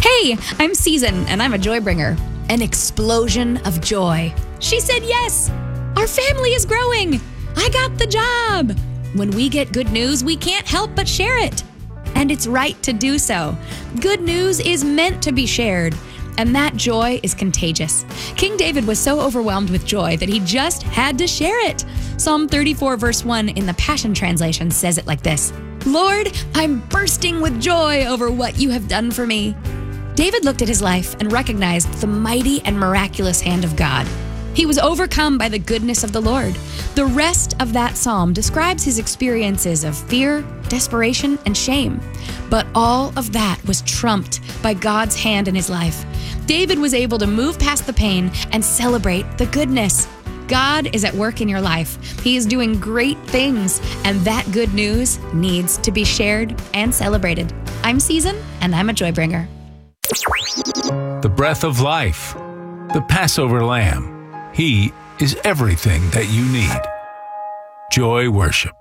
Hey, I'm Season, and I'm a joy bringer. An explosion of joy. She said yes. Our family is growing. I got the job. When we get good news, we can't help but share it. And it's right to do so. Good news is meant to be shared. And that joy is contagious. King David was so overwhelmed with joy that he just had to share it. Psalm 34 verse 1 in the Passion Translation says it like this: Lord, I'm bursting with joy over what you have done for me. David looked at his life and recognized the mighty and miraculous hand of God. He was overcome by the goodness of the Lord. The rest of that psalm describes his experiences of fear, desperation, and shame. But all of that was trumped by God's hand in his life. David was able to move past the pain and celebrate the goodness. God is at work in your life. He is doing great things, and that good news needs to be shared and celebrated. I'm Season, and I'm a joy bringer. The breath of life, the Passover Lamb. He is everything that you need. Joy Worship.